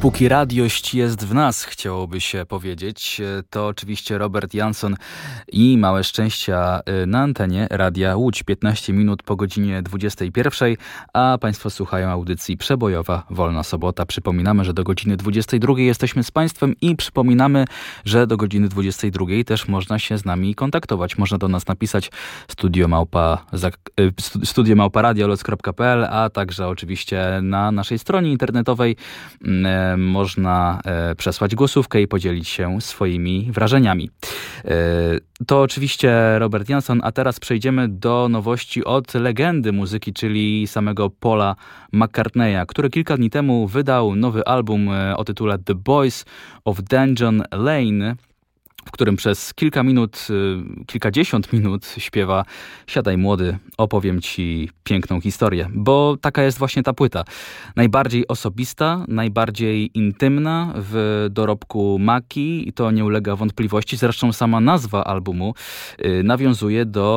Póki radiość jest w nas, chciałoby się powiedzieć, to oczywiście Robert Jansson i Małe Szczęścia na antenie Radia Łódź. 15 minut po godzinie 21, a Państwo słuchają audycji Przebojowa Wolna Sobota. Przypominamy, że do godziny 22 jesteśmy z Państwem i przypominamy, że do godziny 22 też można się z nami kontaktować. Można do nas napisać studio@radioloc.pl, a także oczywiście na naszej stronie internetowej można przesłać głosówkę i podzielić się swoimi wrażeniami. To oczywiście Robert Jansson, a teraz przejdziemy do nowości od legendy muzyki, czyli samego Paula McCartneya, który kilka dni temu wydał nowy album o tytule The Boys of Dungeon Lane, w którym przez kilkadziesiąt minut śpiewa: siadaj młody, opowiem ci piękną historię. Bo taka jest właśnie ta płyta. Najbardziej osobista, najbardziej intymna w dorobku Maki i to nie ulega wątpliwości. Zresztą sama nazwa albumu nawiązuje do